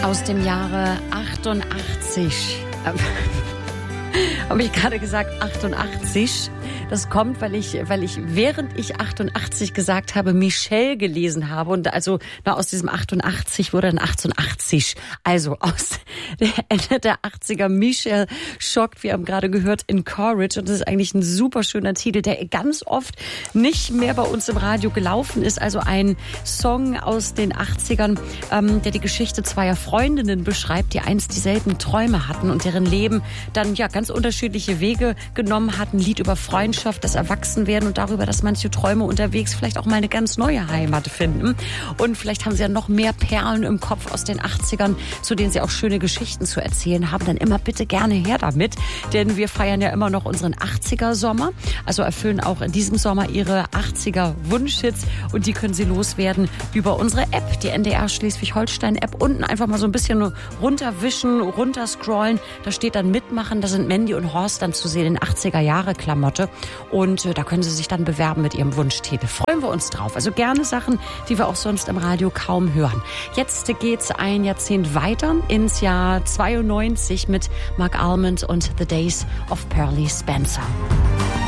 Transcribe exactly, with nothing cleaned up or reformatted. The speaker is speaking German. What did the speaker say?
Aus dem Jahre achtundachtzig. Habe ich gerade gesagt achtundachtzig? Das kommt, weil ich, weil ich, während ich achtundachtzig gesagt habe, Michelle gelesen habe. Und also na, aus diesem achtundachtzig wurde dann achtundachtzig. Also aus der Ende der achtziger. Michelle schockt, wir haben gerade gehört, Encourage. Und das ist eigentlich ein super schöner Titel, der ganz oft nicht mehr bei uns im Radio gelaufen ist. Also ein Song aus den achtzigern, ähm, der die Geschichte zweier Freundinnen beschreibt, die einst dieselben Träume hatten und deren Leben dann ja ganz unterschiedliche Wege genommen hatten. Lied über Freundschaft, das Erwachsenwerden und darüber, dass manche Träume unterwegs vielleicht auch mal eine ganz neue Heimat finden. Und vielleicht haben sie ja noch mehr Perlen im Kopf aus den achtzigern, zu denen sie auch schöne Geschichten zu erzählen haben. Dann immer bitte gerne her damit, denn wir feiern ja immer noch unseren achtziger-Sommer. Also erfüllen auch in diesem Sommer ihre achtziger-Wunschhits und die können sie loswerden über unsere App, die N D R Schleswig-Holstein-App. Unten einfach mal so ein bisschen runterwischen, runterscrollen. Da steht dann Mitmachen. Da sind Mandy und Horst dann zu sehen in achtziger-Jahre-Klamotte. Und äh, da können Sie sich dann bewerben mit Ihrem Wunschtitel. Freuen wir uns drauf. Also gerne Sachen, die wir auch sonst im Radio kaum hören. Jetzt geht's ein Jahrzehnt weiter ins Jahr zweiundneunzig mit Mark Almond und The Days of Pearly Spencer.